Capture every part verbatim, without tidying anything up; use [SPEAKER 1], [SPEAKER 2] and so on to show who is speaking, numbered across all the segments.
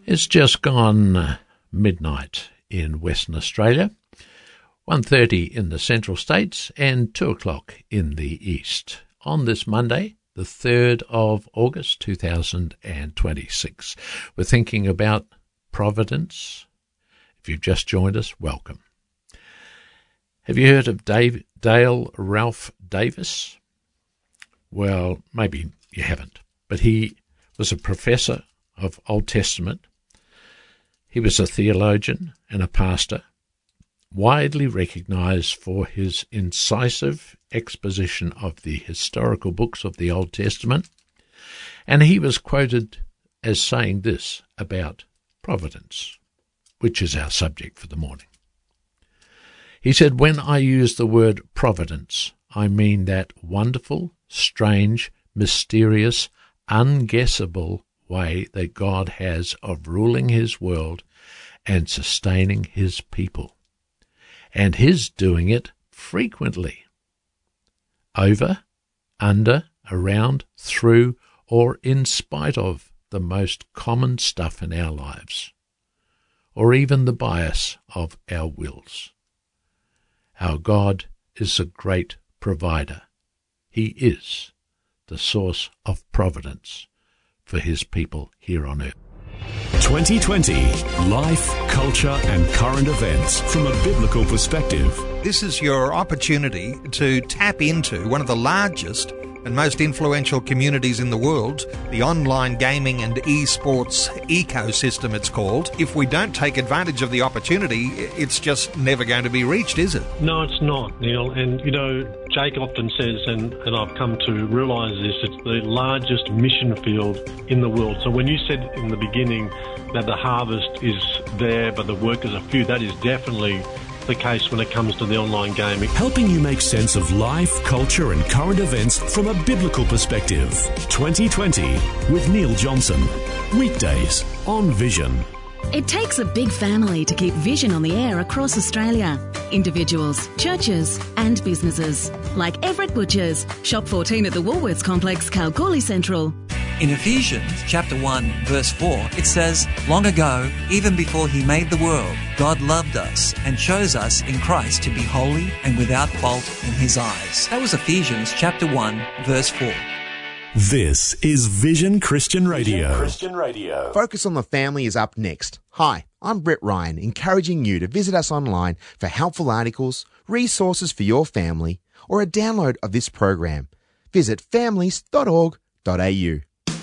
[SPEAKER 1] It's just gone midnight in Western Australia, one thirty in the Central States and two o'clock in the East on this Monday, the third of August two thousand twenty-six. We're thinking about providence. If you've just joined us, welcome. Have you heard of Dave, Dale Ralph Davis? Well, maybe you haven't, but he was a professor of Old Testament. He was a theologian and a pastor, widely recognized for his incisive exposition of the historical books of the Old Testament, and he was quoted as saying this about providence, which is our subject for the morning. He said, "When I use the word providence, I mean that wonderful, strange, mysterious, unguessable way that God has of ruling his world and sustaining his people, and his doing it frequently, over, under, around, through, or in spite of the most common stuff in our lives, or even the bias of our wills. Our God is a great provider. He is the source of providence for his people here on earth."
[SPEAKER 2] twenty twenty, life, culture and current events from a biblical perspective.
[SPEAKER 3] This is your opportunity to tap into one of the largest and most influential communities in the world, the online gaming and esports ecosystem it's called. If we don't take advantage of the opportunity, it's just never going to be reached, is it?
[SPEAKER 4] No, it's not, Neil. And, you know, Jake often says, and, and I've come to realise this, it's the largest mission field in the world. So when you said in the beginning that the harvest is there but the workers are few, that is definitely the case when it comes to the online gaming.
[SPEAKER 2] Helping you make sense of life, culture and current events from a biblical perspective. twenty twenty with Neil Johnson. Weekdays on Vision.
[SPEAKER 5] It takes a big family to keep Vision on the air across Australia. Individuals, churches and businesses. Like Everett Butchers, Shop fourteen at the Woolworths Complex, Kalgoorlie Central.
[SPEAKER 6] In Ephesians chapter one, verse four, it says, "Long ago, even before he made the world, God loved us and chose us in Christ to be holy and without fault in his eyes." That was Ephesians chapter one, verse four.
[SPEAKER 2] This is Vision Christian Radio.
[SPEAKER 7] Vision Christian Radio.
[SPEAKER 8] Focus on the Family is up next. Hi, I'm Brett Ryan, encouraging you to visit us online for helpful articles, resources for your family, or a download of this program. Visit families dot org dot a u.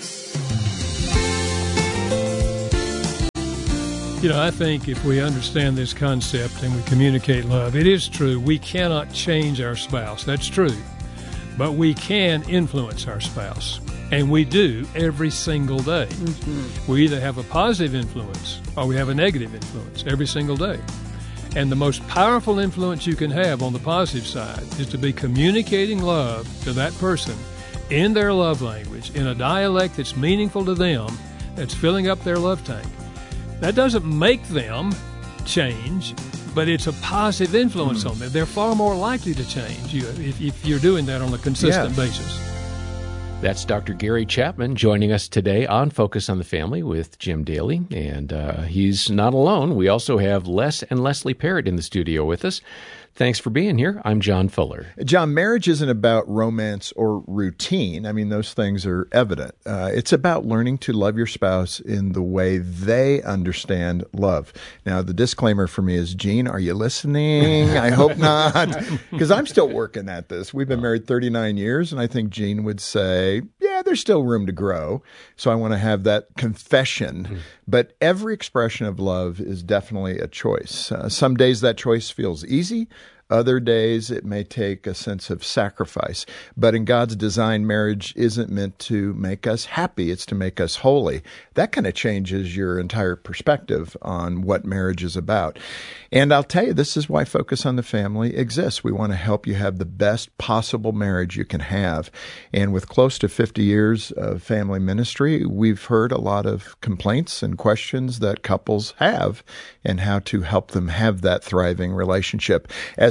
[SPEAKER 9] You know, I think if we understand this concept and we communicate love, it is true. We cannot change our spouse. That's true. But we can influence our spouse. And we do every single day. Mm-hmm. We either have a positive influence or we have a negative influence every single day. And the most powerful influence you can have on the positive side is to be communicating love to that person in their love language, in a dialect that's meaningful to them, that's filling up their love tank. That doesn't make them change, but it's a positive influence mm. on them. They're far more likely to change you if, if you're doing that on a consistent yeah. basis.
[SPEAKER 10] That's Doctor Gary Chapman joining us today on Focus on the Family with Jim Daly, and uh, he's not alone. We also have Les and Leslie Parrott in the studio with us. Thanks for being here. I'm John Fuller.
[SPEAKER 11] John, marriage isn't about romance or routine. I mean, those things are evident. Uh, it's about learning to love your spouse in the way they understand love. Now, the disclaimer for me is, Gene, are you listening? I hope not, because I'm still working at this. We've been married thirty-nine years, and I think Gene would say, yeah, there's still room to grow. So I want to have that confession. Mm. But every expression of love is definitely a choice. Uh, some days that choice feels easy. Other days, it may take a sense of sacrifice. But in God's design, marriage isn't meant to make us happy. It's to make us holy. That kind of changes your entire perspective on what marriage is about. And I'll tell you, this is why Focus on the Family exists. We want to help you have the best possible marriage you can have. And with close to fifty years of family ministry, we've heard a lot of complaints and questions that couples have and how to help them have that thriving relationship. As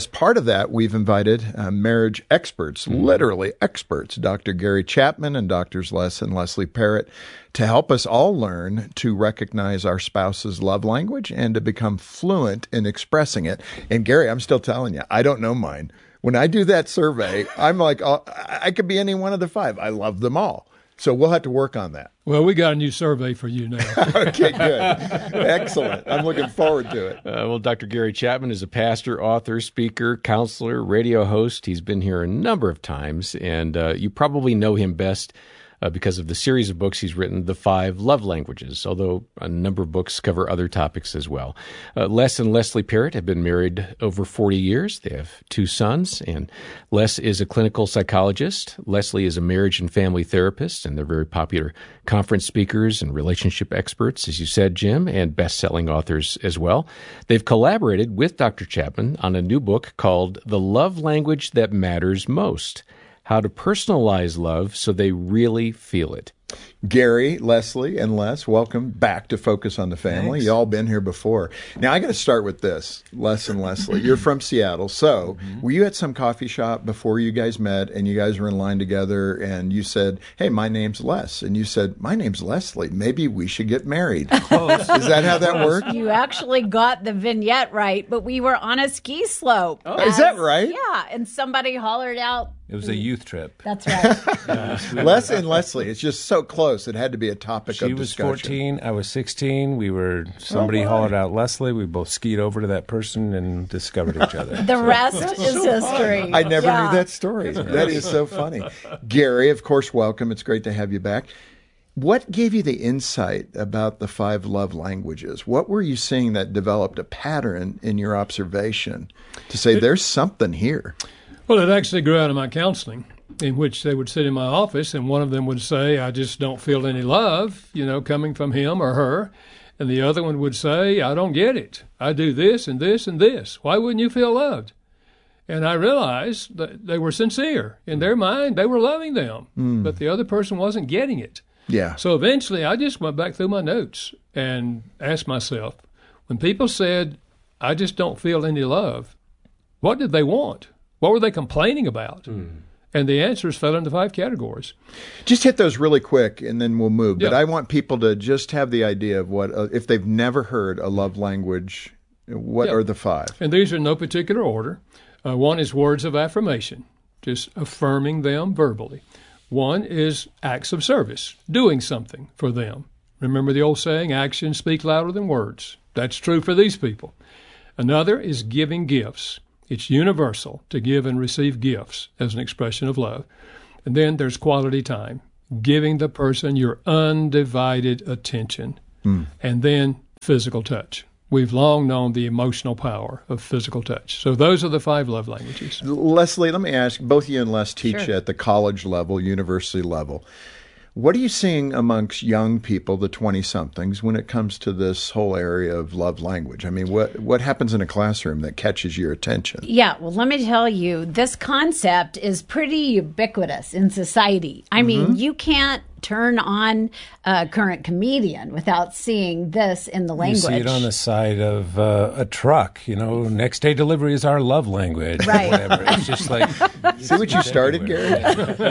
[SPEAKER 11] part of that, we've invited uh, marriage experts, mm-hmm. literally experts, Doctor Gary Chapman and Doctors Les and Leslie Parrott, to help us all learn to recognize our spouse's love language and to become fluent in expressing it. And Gary, I'm still telling you, I don't know mine. When I do that survey, I'm like, oh, I could be any one of the five. I love them all. So we'll have to work on that.
[SPEAKER 9] Well, we got a new survey for you now.
[SPEAKER 11] Okay, good. Excellent. I'm looking forward to it.
[SPEAKER 10] Uh, well, Doctor Gary Chapman is a pastor, author, speaker, counselor, radio host. He's been here a number of times, and uh, you probably know him best Uh, because of the series of books he's written, The Five Love Languages, although a number of books cover other topics as well. Uh, Les and Leslie Parrott have been married over forty years. They have two sons, and Les is a clinical psychologist. Leslie is a marriage and family therapist, and they're very popular conference speakers and relationship experts, as you said, Jim, and best-selling authors as well. They've collaborated with Doctor Chapman on a new book called The Love Language That Matters Most: How to Personalize Love So They Really Feel It.
[SPEAKER 11] Gary, Leslie, and Les, welcome back to Focus on the Family.
[SPEAKER 7] Thanks.
[SPEAKER 11] You all been here before. Now, I got to start with this, Les and Leslie. You're from Seattle. So mm-hmm. were you at some coffee shop before you guys met and you guys were in line together and you said, hey, my name's Les. And you said, my name's Leslie. Maybe we should get married.
[SPEAKER 7] Close.
[SPEAKER 11] Is that how that worked?
[SPEAKER 12] You actually got the vignette right, but we were on a ski slope.
[SPEAKER 11] Oh. Is that right?
[SPEAKER 12] Yeah, and somebody hollered out.
[SPEAKER 7] It was a youth trip.
[SPEAKER 12] That's right.
[SPEAKER 7] uh,
[SPEAKER 11] Les and Leslie, it's just so close. It had to be a topic
[SPEAKER 7] she
[SPEAKER 11] of
[SPEAKER 7] was
[SPEAKER 11] discussion.
[SPEAKER 7] fourteen. I was sixteen. We were, somebody
[SPEAKER 11] Oh, my.
[SPEAKER 7] hollered out Leslie. We both skied over to that person and discovered each other.
[SPEAKER 12] The rest is history.
[SPEAKER 11] I never
[SPEAKER 12] Yeah.
[SPEAKER 11] knew that story. That is so funny. Gary, of course, welcome. It's great to have you back. What gave you the insight about the five love languages? What were you seeing that developed a pattern in your observation to say it, there's something here?
[SPEAKER 9] Well, it actually grew out of my counseling, in which they would sit in my office and one of them would say, I just don't feel any love, you know, coming from him or her. And the other one would say, I don't get it. I do this and this and this. Why wouldn't you feel loved? And I realized that they were sincere. In their mind, they were loving them, mm. but the other person wasn't getting it.
[SPEAKER 11] Yeah.
[SPEAKER 9] So eventually I just went back through my notes and asked myself, when people said, I just don't feel any love, what did they want? What were they complaining about? Mm. And the answers fell into five categories.
[SPEAKER 11] Just hit those really quick, and then we'll move.
[SPEAKER 9] Yep.
[SPEAKER 11] But I want people to just have the idea of what, uh, if they've never heard a love language, what yep. are the five?
[SPEAKER 9] And these are in no particular order. Uh, one is words of affirmation, just affirming them verbally. One is acts of service, doing something for them. Remember the old saying, actions speak louder than words. That's true for these people. Another is giving gifts. It's universal to give and receive gifts as an expression of love. And then there's quality time, giving the person your undivided attention. Mm. And then physical touch. We've long known the emotional power of physical touch. So those are the five love languages.
[SPEAKER 11] Leslie, let me ask, both you and Les teach
[SPEAKER 12] Sure.
[SPEAKER 11] at the college level, university level. What are you seeing amongst young people, the twenty-somethings, when it comes to this whole area of love language? I mean, what what happens in a classroom that catches your attention?
[SPEAKER 12] Yeah, well, let me tell you, this concept is pretty ubiquitous in society. I mm-hmm. mean, you can't turn on a current comedian without seeing this in the language.
[SPEAKER 7] You see it on the side of uh, a truck, you know, next day delivery is our love language.
[SPEAKER 12] Right.
[SPEAKER 7] Or whatever. It's just like...
[SPEAKER 11] See what you started, Gary?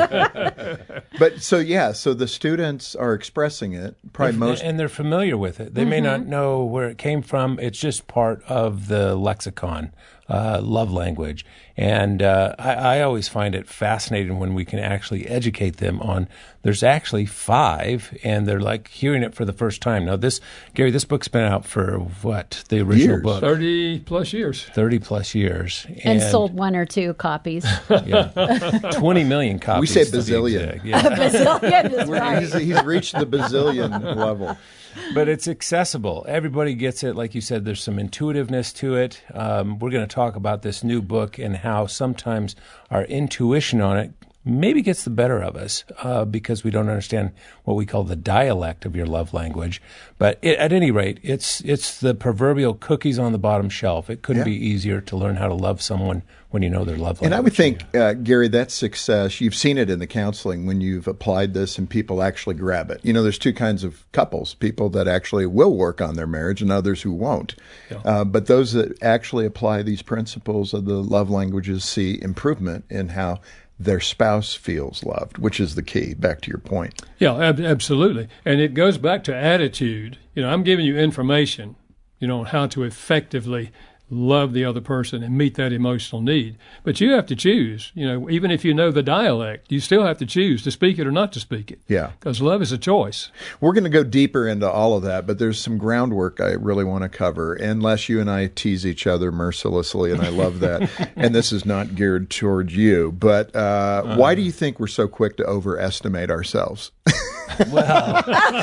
[SPEAKER 11] But so, yeah, so the students are expressing it. Probably
[SPEAKER 7] and,
[SPEAKER 11] most...
[SPEAKER 7] and they're familiar with it. They mm-hmm. may not know where it came from. It's just part of the lexicon, uh, love language. And uh, I, I always find it fascinating when we can actually educate them on there's actually five, and they're like hearing it for the first time. Now, this, Gary, this book's been out for what? The original
[SPEAKER 11] years.
[SPEAKER 7] book?
[SPEAKER 9] thirty plus years.
[SPEAKER 7] thirty plus years.
[SPEAKER 12] And, and sold one or two copies.
[SPEAKER 7] Yeah. twenty million copies.
[SPEAKER 11] We say bazillion.
[SPEAKER 7] Yeah.
[SPEAKER 12] Bazillion is right.
[SPEAKER 11] He's, he's reached the bazillion level.
[SPEAKER 7] But it's accessible. Everybody gets it. Like you said, there's some intuitiveness to it. Um, we're going to talk about this new book and how sometimes our intuition on it maybe gets the better of us uh, because we don't understand what we call the dialect of your love language. But it, at any rate, it's it's the proverbial cookies on the bottom shelf. It couldn't
[SPEAKER 11] Yeah.
[SPEAKER 7] be easier to learn how to love someone when you know their love language.
[SPEAKER 11] And I would think, uh, Gary, that's success. You've seen it in the counseling when you've applied this and people actually grab it. You know, there's two kinds of couples, people that actually will work on their marriage and others who won't.
[SPEAKER 7] Yeah.
[SPEAKER 11] Uh, but those that actually apply these principles of the love languages see improvement in how their spouse feels loved, which is the key, back to your point.
[SPEAKER 9] Yeah, ab- absolutely. And it goes back to attitude. You know, I'm giving you information, you know, on how to effectively love the other person and meet that emotional need. But you have to choose. You know, even if you know the dialect, you still have to choose to speak it or not to speak it.
[SPEAKER 11] Yeah.
[SPEAKER 9] Because love is a choice.
[SPEAKER 11] We're going to go deeper into all of that, but there's some groundwork I really want to cover, unless you and I tease each other mercilessly, and I love that. And this is not geared toward you, but uh, uh, why do you think we're so quick to overestimate ourselves?
[SPEAKER 7] Well,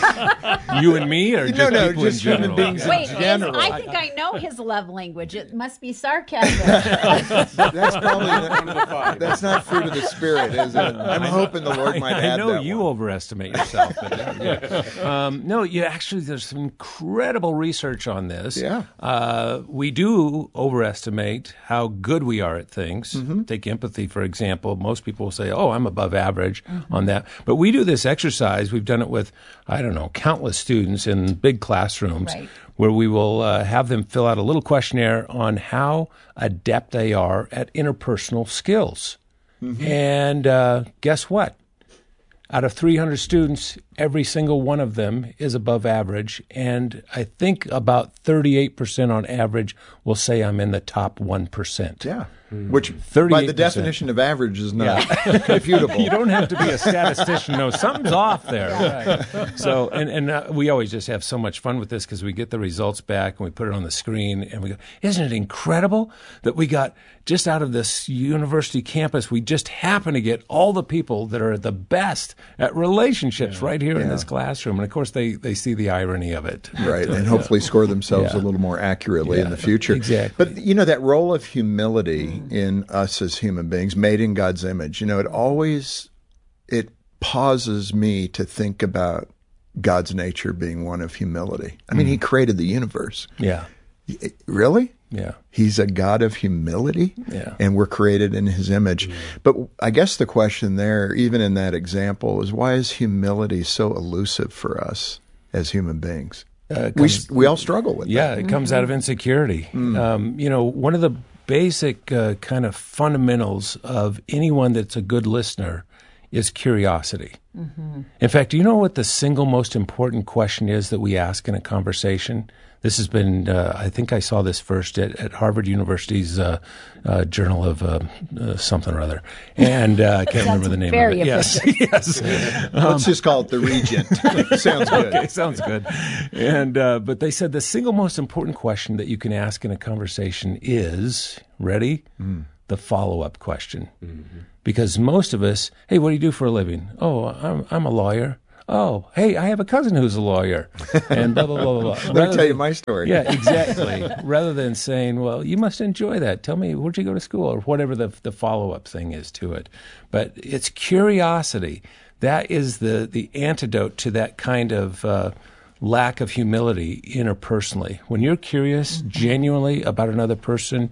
[SPEAKER 7] you and me, or
[SPEAKER 11] No,
[SPEAKER 7] just
[SPEAKER 11] no,
[SPEAKER 7] people
[SPEAKER 11] just
[SPEAKER 7] in
[SPEAKER 11] human
[SPEAKER 7] general?
[SPEAKER 11] beings in
[SPEAKER 12] Wait, is,
[SPEAKER 11] general.
[SPEAKER 12] I think I know his love language. It must be sarcasm.
[SPEAKER 11] That's probably not, that's not fruit of the spirit, is it? I'm hoping the Lord might
[SPEAKER 7] I,
[SPEAKER 11] add
[SPEAKER 7] I know
[SPEAKER 11] that
[SPEAKER 7] you
[SPEAKER 11] one.
[SPEAKER 7] overestimate yourself. But, uh, yeah. um, no, you actually, there's some incredible research on this.
[SPEAKER 11] Yeah.
[SPEAKER 7] Uh, we do overestimate how good we are at things.
[SPEAKER 11] Mm-hmm.
[SPEAKER 7] Take empathy, for example. Most people will say, oh, I'm above average on that. But we do this exercise. We've done it with, I don't know, countless students in big classrooms.
[SPEAKER 12] Right.
[SPEAKER 7] Where we will uh, have them fill out a little questionnaire on how adept they are at interpersonal skills. Mm-hmm. And uh, guess what? Out of three hundred students, every single one of them is above average. And I think about thirty-eight percent on average will say I'm in the top one percent.
[SPEAKER 11] Yeah. Which, by
[SPEAKER 7] thirty-eight
[SPEAKER 11] the
[SPEAKER 7] percent.
[SPEAKER 11] definition of average, is not computable.
[SPEAKER 7] You don't have to be a statistician. No, something's off there. Right. So, and, and uh, we always just have so much fun with this because we get the results back and we put it on the screen and we go, isn't it incredible that we got just out of this university campus, we just happen to get all the people that are the best at relationships yeah. right here yeah. in this classroom. And of course, they, they see the irony of it.
[SPEAKER 11] Right. And hopefully score themselves
[SPEAKER 7] yeah.
[SPEAKER 11] a little more accurately
[SPEAKER 7] yeah.
[SPEAKER 11] in the future.
[SPEAKER 7] Exactly.
[SPEAKER 11] But, you know, that role of humility in us as human beings, made in God's image, you know, it always, it pauses me to think about God's nature being one of humility. I mean, mm. he created the universe.
[SPEAKER 7] Yeah.
[SPEAKER 11] Really?
[SPEAKER 7] Yeah.
[SPEAKER 11] He's a God of humility,
[SPEAKER 7] yeah.
[SPEAKER 11] and we're created in his image. Mm. But I guess the question there, even in that example, is why is humility so elusive for us as human beings? Uh, comes, we we all struggle with
[SPEAKER 7] yeah,
[SPEAKER 11] that.
[SPEAKER 7] Yeah, it comes out of insecurity. Mm. Um, you know, one of the basic uh, kind of fundamentals of anyone that's a good listener is curiosity. Mm-hmm. In fact, do you know what the single most important question is that we ask in a conversation? This has been, uh, I think I saw this first at, at Harvard University's uh, uh, Journal of uh, uh, something or other. And uh, I can't remember the name
[SPEAKER 12] very
[SPEAKER 7] of it.
[SPEAKER 12] efficient.
[SPEAKER 7] Yes. yes.
[SPEAKER 11] Um, Let's just call it the Regent. Sounds good.
[SPEAKER 7] Okay, sounds good. And uh, but they said the single most important question that you can ask in a conversation is, ready? Mm. The follow-up question. Mm-hmm. Because most of us, hey, what do you do for a living? Oh, I'm, I'm a lawyer. Oh, hey, I have a cousin who's a lawyer, and blah, blah, blah, blah, blah.
[SPEAKER 11] Let me tell
[SPEAKER 7] than,
[SPEAKER 11] you my story.
[SPEAKER 7] Yeah, exactly. Rather than saying, well, you must enjoy that. Tell me, where'd you go to school? Or whatever the the follow-up thing is to it. But it's curiosity. That is the, the antidote to that kind of uh, lack of humility interpersonally. When you're curious mm-hmm. genuinely about another person,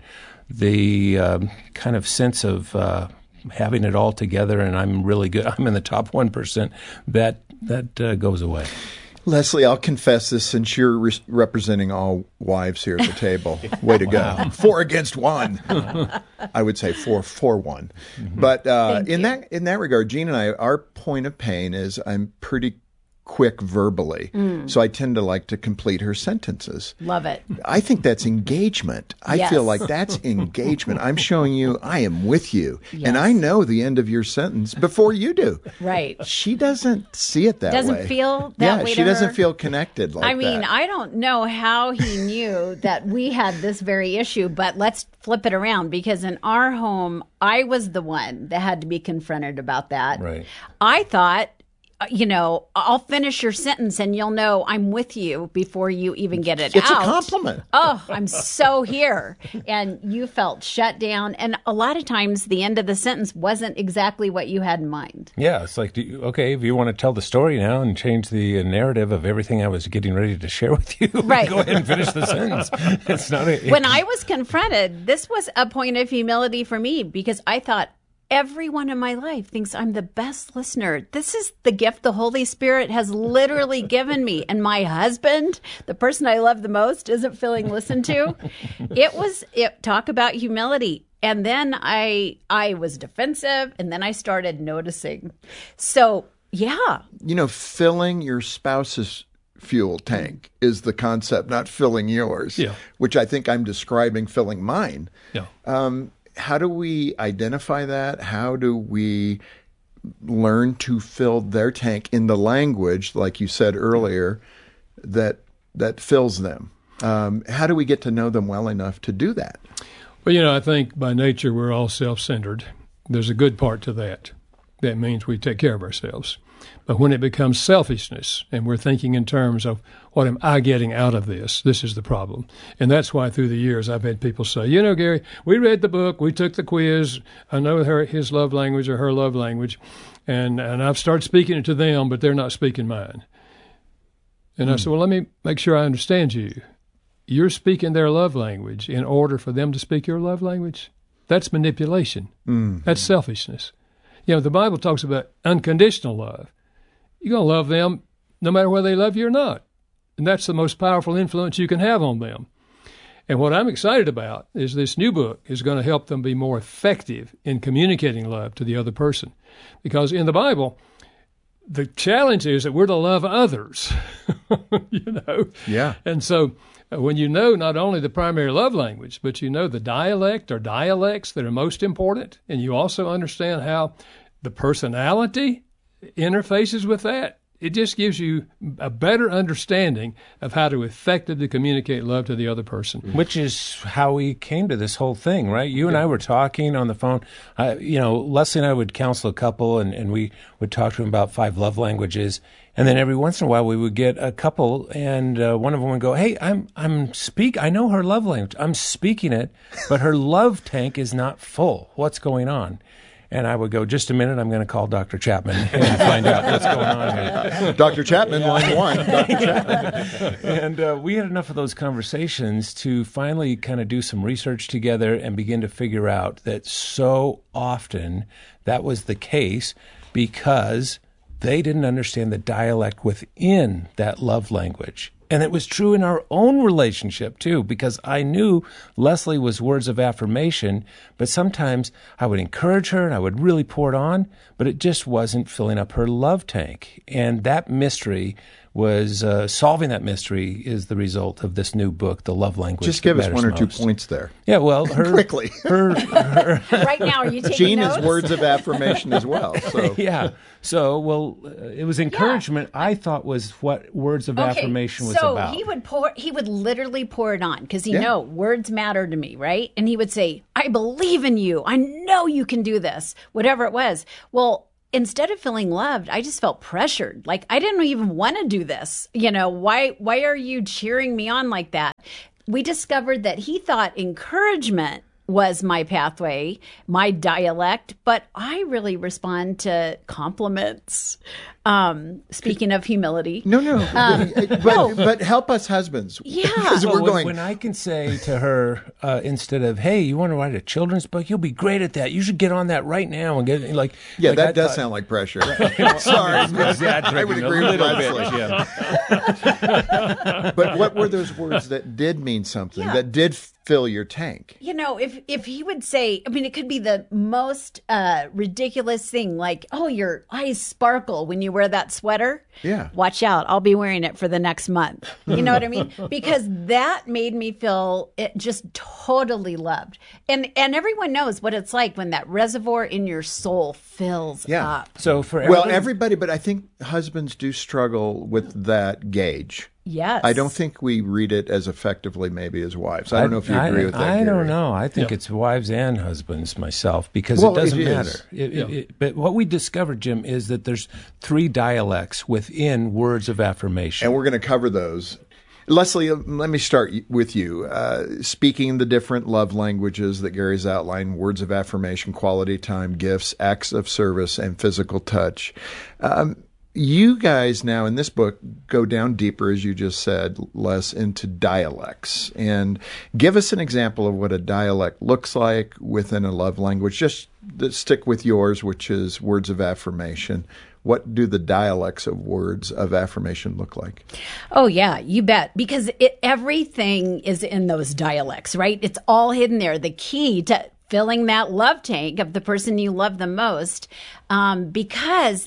[SPEAKER 7] the um, kind of sense of uh, having it all together and I'm really good, I'm in the top one percent, that that uh, goes away.
[SPEAKER 11] Leslie, I'll confess this since you're re- representing all wives here at the table. Way to go. Four against one. I would say four for one. Mm-hmm. But uh, in that in that regard, Jean and I, our point of pain is I'm pretty quick verbally. Mm. So I tend to like to complete her sentences.
[SPEAKER 12] Love it.
[SPEAKER 11] I think that's engagement. I
[SPEAKER 12] yes.
[SPEAKER 11] feel like that's engagement. I'm showing you I am with you.
[SPEAKER 12] Yes.
[SPEAKER 11] And I know the end of your sentence before you do.
[SPEAKER 12] Right.
[SPEAKER 11] She doesn't see it that
[SPEAKER 12] doesn't
[SPEAKER 11] way.
[SPEAKER 12] Doesn't feel that
[SPEAKER 11] yeah,
[SPEAKER 12] way
[SPEAKER 11] she
[SPEAKER 12] to
[SPEAKER 11] doesn't
[SPEAKER 12] her.
[SPEAKER 11] feel connected like that.
[SPEAKER 12] I mean,
[SPEAKER 11] that.
[SPEAKER 12] I don't know how he knew that we had this very issue, but let's flip it around because in our home, I was the one that had to be confronted about that.
[SPEAKER 7] Right.
[SPEAKER 12] I thought you know, I'll finish your sentence and you'll know I'm with you before you even get it
[SPEAKER 11] It's
[SPEAKER 12] out.
[SPEAKER 11] a compliment.
[SPEAKER 12] Oh, I'm so here. And you felt shut down. And a lot of times the end of the sentence wasn't exactly what you had in mind.
[SPEAKER 7] Yeah, it's like, do you, okay, if you want to tell the story now and change the uh, narrative of everything I was getting ready to share with you,
[SPEAKER 12] right.
[SPEAKER 7] go ahead and finish the sentence. It's not a,
[SPEAKER 12] when I was confronted, this was a point of humility for me because I thought, everyone in my life thinks I'm the best listener. This is the gift the Holy Spirit has literally given me. And my husband, the person I love the most, isn't feeling listened to. It was it talk about humility. And then I I was defensive, and then I started noticing. So, yeah.
[SPEAKER 11] You know, filling your spouse's fuel tank is the concept, not filling yours,
[SPEAKER 9] yeah.
[SPEAKER 11] which I think I'm describing filling mine.
[SPEAKER 9] Yeah.
[SPEAKER 11] Um, how do we identify that? How do we learn to fill their tank in the language, like you said earlier, that that fills them? Um, how do we get to know them well enough to do that?
[SPEAKER 9] Well, you know, I think by nature we're all self-centered. There's a good part to that. That means we take care of ourselves. But when it becomes selfishness and we're thinking in terms of what am I getting out of this, this is the problem. And that's why through the years I've had people say, you know, Gary, we read the book, we took the quiz, I know her, his love language or her love language, and, and I've started speaking it to them, but they're not speaking mine. And mm. I said, well, let me make sure I understand you. You're speaking their love language in order for them to speak your love language? That's manipulation. Mm. That's selfishness. You know, the Bible talks about unconditional love. You're going to love them no matter whether they love you or not. And that's the most powerful influence you can have on them. And what I'm excited about is this new book is going to help them be more effective in communicating love to the other person. Because in the Bible, the challenge is that we're to love others, you know?
[SPEAKER 11] Yeah.
[SPEAKER 9] And so uh, when you know not only the primary love language, but you know the dialect or dialects that are most important, and you also understand how the personality interfaces with that, it just gives you a better understanding of how to effectively communicate love to the other person.
[SPEAKER 7] Which is how we came to this whole thing, right? You and I were talking on the phone. I, you know, Leslie and I would counsel a couple, and, and we would talk to them about five love languages. And then every once in a while, we would get a couple, and uh, one of them would go, "Hey, I'm I'm speak. I know her love language. I'm speaking it, but her love tank is not full. What's going on?" And I would go, just a minute, I'm going to call Doctor Chapman and find out what's going on here.
[SPEAKER 11] Doctor Chapman, line one, Doctor Chapman.
[SPEAKER 7] And uh, we had enough of those conversations to finally kind of do some research together and begin to figure out that so often that was the case because they didn't understand the dialect within that love language. And it was true in our own relationship, too, because I knew Leslie was words of affirmation, but sometimes I would encourage her and I would really pour it on, but it just wasn't filling up her love tank. And that mystery was, uh, solving that mystery is the result of this new book, The Love Language.
[SPEAKER 11] Just give us one or
[SPEAKER 7] most.
[SPEAKER 11] two points there.
[SPEAKER 7] Yeah, well, her...
[SPEAKER 11] Quickly.
[SPEAKER 7] Her, her,
[SPEAKER 12] right now, are you taking
[SPEAKER 11] Jean
[SPEAKER 12] notes?
[SPEAKER 11] is words of affirmation as well. So.
[SPEAKER 7] Yeah. So, well, uh, it was encouragement. Yeah. I thought was what words of
[SPEAKER 12] okay,
[SPEAKER 7] affirmation was
[SPEAKER 12] so
[SPEAKER 7] about.
[SPEAKER 12] So he would pour, he would literally pour it on because he
[SPEAKER 11] yeah.
[SPEAKER 12] know words matter to me, right? And he would say, "I believe in you. I know you can do this." Whatever it was. Well, instead of feeling loved, I just felt pressured. Like I didn't even want to do this. You know, why? Why are you cheering me on like that? We discovered that he thought encouragement was my pathway, my dialect, but I really respond to compliments. Um, speaking of humility.
[SPEAKER 11] No, no. Um, but, no. but help us husbands.
[SPEAKER 12] Yeah.
[SPEAKER 11] Because
[SPEAKER 7] well,
[SPEAKER 11] we're
[SPEAKER 7] when,
[SPEAKER 11] going.
[SPEAKER 7] When I can say to her, uh, instead of, "Hey, you want to write a children's book? You'll be great at that. You should get on that right now." And get like,
[SPEAKER 11] yeah,
[SPEAKER 7] like
[SPEAKER 11] that
[SPEAKER 7] I
[SPEAKER 11] does
[SPEAKER 7] thought,
[SPEAKER 11] sound like pressure. Sorry. I would agree with Leslie.
[SPEAKER 7] Yeah.
[SPEAKER 11] But what were those words that did mean something, yeah. that did fill your tank?
[SPEAKER 12] You know, if if he would say, I mean, it could be the most uh, ridiculous thing, like, "Oh, your eyes sparkle when you wear that sweater."
[SPEAKER 11] Yeah.
[SPEAKER 12] Watch out. I'll be wearing it for the next month. You know what I mean? Because that made me feel it just totally loved. And and everyone knows what it's like when that reservoir in your soul fills
[SPEAKER 11] yeah.
[SPEAKER 12] up.
[SPEAKER 7] So for
[SPEAKER 11] well, everybody, but I think husbands do struggle with that gauge.
[SPEAKER 12] Yes.
[SPEAKER 11] I don't think we read it as effectively maybe as wives. I don't know if you agree
[SPEAKER 7] I,
[SPEAKER 11] with that,
[SPEAKER 7] I
[SPEAKER 11] Gary.
[SPEAKER 7] don't know. I think
[SPEAKER 9] Yeah.
[SPEAKER 7] it's wives and husbands myself because
[SPEAKER 11] Well,
[SPEAKER 7] it doesn't
[SPEAKER 11] it is.
[SPEAKER 7] matter. It,
[SPEAKER 9] Yeah.
[SPEAKER 7] it, it, but what we discovered, Jim, is that there's three dialects within words of affirmation.
[SPEAKER 11] And we're going to cover those. Leslie, let me start with you. Uh, speaking the different love languages that Gary's outlined, words of affirmation, quality time, gifts, acts of service, and physical touch. Um, you guys now in this book go down deeper, as you just said, Les, into dialects. And give us an example of what a dialect looks like within a love language. Just stick with yours, which is words of affirmation. What do the dialects of words of affirmation look like?
[SPEAKER 12] Oh, yeah, you bet. Because it, everything is in those dialects, right? It's all hidden there. The key to filling that love tank of the person you love the most, um, because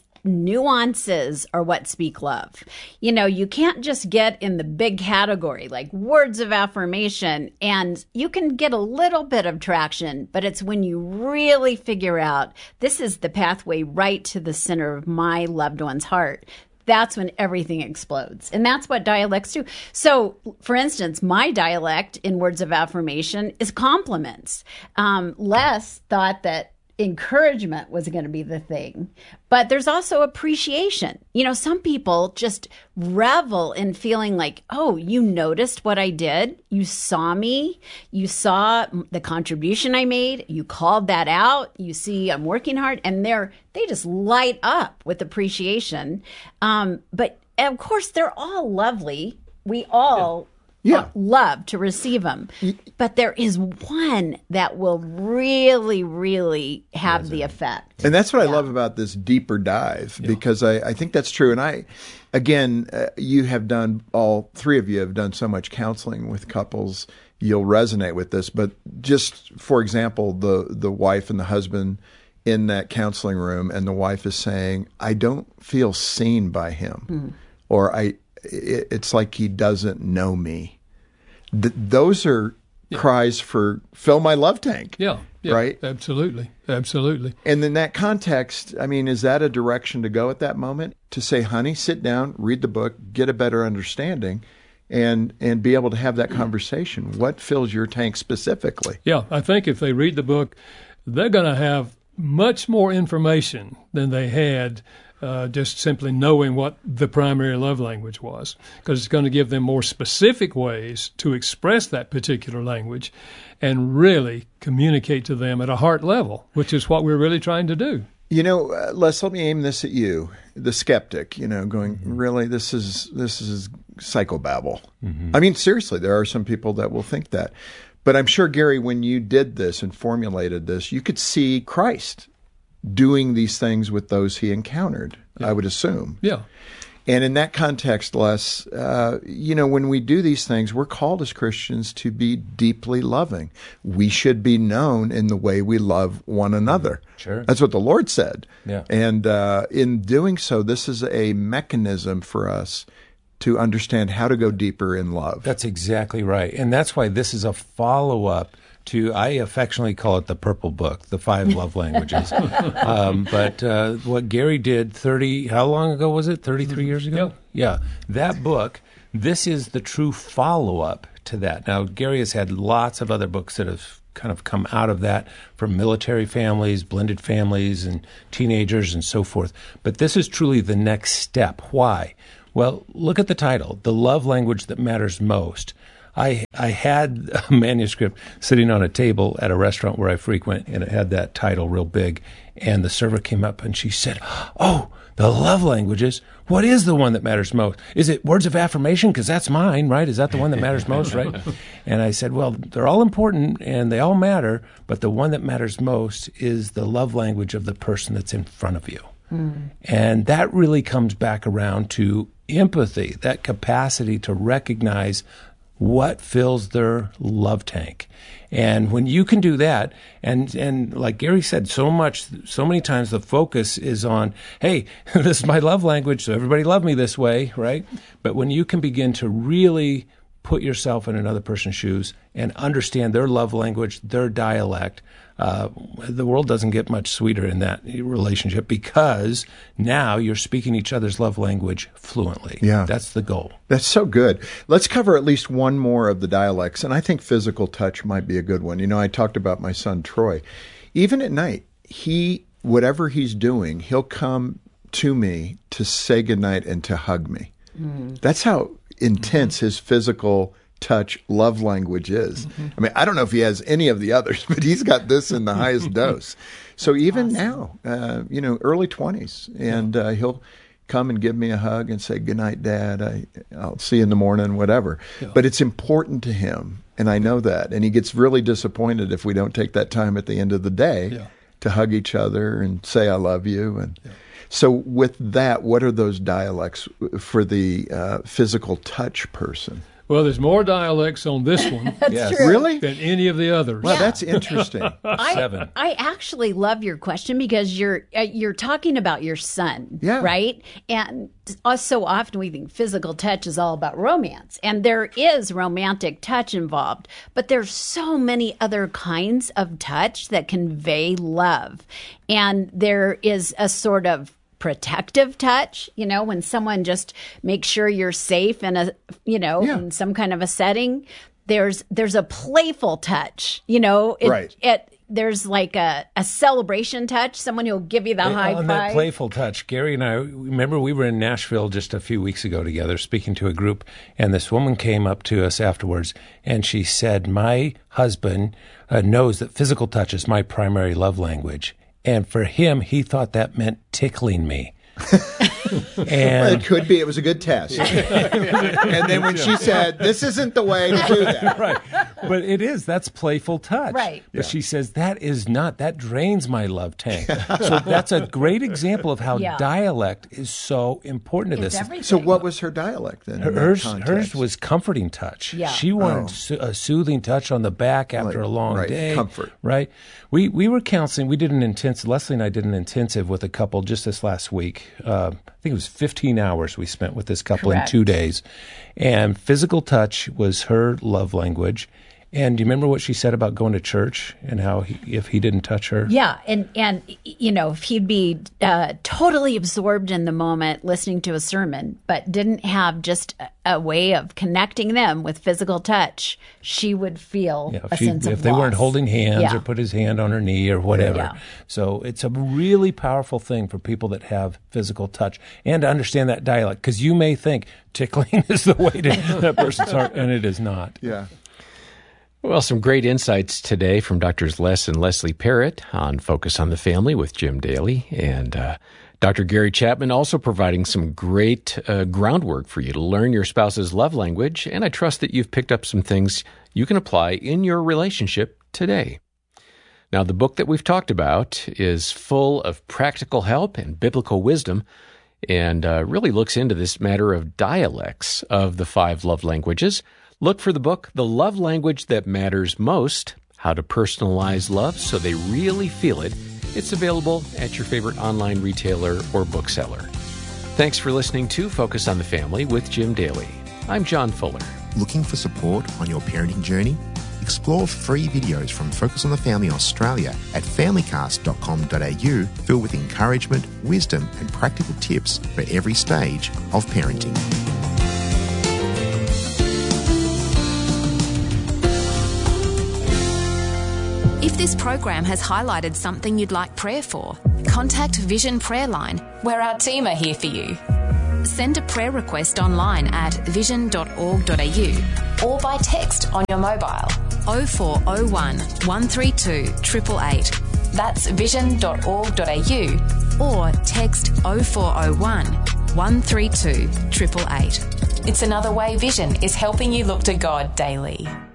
[SPEAKER 12] nuances are what speak love. You know, you can't just get in the big category like words of affirmation, and you can get a little bit of traction, but it's when you really figure out this is the pathway right to the center of my loved one's heart. That's when everything explodes. And that's what dialects do. So, for instance, my dialect in words of affirmation is compliments. Um, Les thought that encouragement was going to be the thing. But there's also appreciation. You know, some people just revel in feeling like, oh, you noticed what I did. You saw me. You saw the contribution I made. You called that out. You see I'm working hard. And they're, they just light up with appreciation. Um, but of course, they're all lovely. We all
[SPEAKER 11] Yeah.
[SPEAKER 12] love to receive them. But there is one that will really, really have the effect.
[SPEAKER 11] And that's what I love about this deeper dive, because I, I think that's true. And I, again, uh, you have done, all three of you have done so much counseling with couples, you'll resonate with this. But just, for example, the, the wife and the husband in that counseling room, and the wife is saying, I don't feel seen by him. Mm. Or I, it, it's like he doesn't know me. Th- those are yeah. cries for fill my love tank.
[SPEAKER 9] Yeah, yeah,
[SPEAKER 11] right?
[SPEAKER 9] Absolutely. Absolutely.
[SPEAKER 11] And in that context, I mean, is that a direction to go at that moment? To say, honey, sit down, read the book, get a better understanding, and and be able to have that conversation. What fills your tank specifically?
[SPEAKER 9] Yeah, I think if they read the book, they're going to have much more information than they had Uh, just simply knowing what the primary love language was, because it's going to give them more specific ways to express that particular language and really communicate to them at a heart level, which is what we're really trying to do.
[SPEAKER 11] You know, uh, Les, let me aim this at you, the skeptic, you know, going, mm-hmm. really, this is this is psychobabble. Mm-hmm. I mean, seriously, there are some people that will think that. But I'm sure, Gary, when you did this and formulated this, you could see Christ doing these things with those he encountered, yeah. I would assume.
[SPEAKER 9] Yeah.
[SPEAKER 11] And in that context, Les, uh, you know, when we do these things, we're called as Christians to be deeply loving. We should be known in the way we love one another.
[SPEAKER 7] Sure.
[SPEAKER 11] That's what the Lord said.
[SPEAKER 7] Yeah.
[SPEAKER 11] And uh, in doing so, this is a mechanism for us to understand how to go deeper in love.
[SPEAKER 7] That's exactly right. And that's why this is a follow-up to, I affectionately call it the Purple Book, the five love languages. um, but uh, what Gary did thirty, how long ago was it? thirty-three years ago? Yeah. yeah. That book, this is the true follow-up to that. Now, Gary has had lots of other books that have kind of come out of that, from military families, blended families, and teenagers and so forth. But this is truly the next step. Why? Well, look at the title, The Love Language That Matters Most. I I had a manuscript sitting on a table at a restaurant where I frequent, and it had that title real big. And the server came up and she said, oh, the love languages, what is the one that matters most? Is it words of affirmation? Because that's mine, right? Is that the one that matters most, right? And I said, well, they're all important and they all matter, but the one that matters most is the love language of the person that's in front of you. Mm. And that really comes back around to empathy, that capacity to recognize what fills their love tank. And when you can do that, and and like Gary said, so much, so many times the focus is on, hey, this is my love language, so everybody love me this way, right? But when you can begin to really put yourself in another person's shoes and understand their love language, their dialect, uh, the world doesn't get much sweeter in that relationship because now you're speaking each other's love language fluently.
[SPEAKER 11] Yeah.
[SPEAKER 7] That's the goal.
[SPEAKER 11] That's so good. Let's cover at least one more of the dialects, and I think physical touch might be a good one. You know, I talked about my son, Troy. Even at night, he, whatever he's doing, he'll come to me to say goodnight and to hug me. Mm. That's how intense his physical touch love language is. Mm-hmm. I mean, I don't know if he has any of the others, but he's got this in the highest dose. So even awesome. now, uh, you know, early twenties, and uh, he'll come and give me a hug and say, good night, Dad. I, I'll see you in the morning, whatever. Yeah. But it's important to him, and I know that. And he gets really disappointed if we don't take that time at the end of the day yeah. to hug each other and say, I love you. And yeah. So with that, what are those dialects for the uh, physical touch person?
[SPEAKER 9] Well, there's more dialects on this one
[SPEAKER 11] yes. really?
[SPEAKER 9] than any of the others.
[SPEAKER 11] Well, yeah. that's interesting.
[SPEAKER 12] I,
[SPEAKER 7] Seven.
[SPEAKER 12] I actually love your question because you're uh, you're talking about your son,
[SPEAKER 11] yeah.
[SPEAKER 12] right? And us so often we think physical touch is all about romance, and there is romantic touch involved, but there's so many other kinds of touch that convey love, and there is a sort of protective touch, you know, when someone just makes sure you're safe in a, you know, yeah. in some kind of a setting. There's there's a playful touch, you know, it,
[SPEAKER 11] right.
[SPEAKER 12] it there's like a, a celebration touch, someone who'll give you the high
[SPEAKER 7] on
[SPEAKER 12] five.
[SPEAKER 7] That playful touch, Gary and I, remember we were in Nashville just a few weeks ago together speaking to a group, and this woman came up to us afterwards, and she said, my husband uh, knows that physical touch is my primary love language. And for him, he thought that meant tickling me.
[SPEAKER 11] And well, it could be. It was a good test. And then when she said, this isn't the way to do that.
[SPEAKER 7] Right. But it is. That's playful touch.
[SPEAKER 12] Right.
[SPEAKER 7] But yeah. she says, that is not. That drains my love tank. So that's a great example of how yeah. dialect is so important to
[SPEAKER 12] it's
[SPEAKER 7] this.
[SPEAKER 12] Everything.
[SPEAKER 11] So what was her dialect then?
[SPEAKER 7] Hers, hers was comforting touch.
[SPEAKER 12] Yeah.
[SPEAKER 7] She wanted
[SPEAKER 11] oh.
[SPEAKER 7] so- a soothing touch on the back after
[SPEAKER 11] like,
[SPEAKER 7] a long
[SPEAKER 11] right.
[SPEAKER 7] day.
[SPEAKER 11] Comfort.
[SPEAKER 7] Right. We we were counseling. We did an intensive, Leslie and I did an intensive with a couple just this last week. Uh, I think it was fifteen hours we spent with this couple
[SPEAKER 12] Correct.
[SPEAKER 7] in two days. And physical touch was her love language. And do you remember what she said about going to church and how he, if he didn't touch her?
[SPEAKER 12] Yeah, and, and you know, if he'd be uh, totally absorbed in the moment listening to a sermon, but didn't have just a, a way of connecting them with physical touch, she would feel
[SPEAKER 7] yeah, if
[SPEAKER 12] a
[SPEAKER 7] she,
[SPEAKER 12] sense of
[SPEAKER 7] If they
[SPEAKER 12] loss.
[SPEAKER 7] weren't holding hands
[SPEAKER 12] yeah.
[SPEAKER 7] or put his hand on her knee or whatever.
[SPEAKER 12] Yeah.
[SPEAKER 7] So it's a really powerful thing for people that have physical touch and to understand that dialect, because you may think tickling is the way to that person's heart, and it is not.
[SPEAKER 11] Yeah.
[SPEAKER 10] Well, some great insights today from Doctors Les and Leslie Parrott on Focus on the Family with Jim Daly, and uh, Doctor Gary Chapman also providing some great uh, groundwork for you to learn your spouse's love language, and I trust that you've picked up some things you can apply in your relationship today. Now, the book that we've talked about is full of practical help and biblical wisdom, and uh, really looks into this matter of dialects of the five love languages. Look for the book, The Love Language That Matters Most, How to Personalize Love So They Really Feel It. It's available at your favorite online retailer or bookseller. Thanks for listening to Focus on the Family with Jim Daly. I'm John Fuller.
[SPEAKER 8] Looking for support on your parenting journey? Explore free videos from Focus on the Family Australia at family cast dot com dot a u, filled with encouragement, wisdom and practical tips for every stage of parenting.
[SPEAKER 13] If this program has highlighted something you'd like prayer for, contact Vision Prayer Line, where our team are here for you. Send a prayer request online at vision dot org dot a u or by text on your mobile oh four oh one, one three two, eight eight eight. That's vision dot org dot a u or text oh four oh one, one three two, eight eight eight. It's another way Vision is helping you look to God daily.